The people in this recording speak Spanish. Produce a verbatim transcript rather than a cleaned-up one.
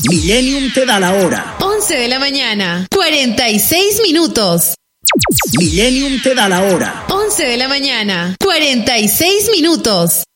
Millennium te da la hora. once de la mañana, cuarenta y seis minutos. Millennium te da la hora. once de la mañana, cuarenta y seis minutos.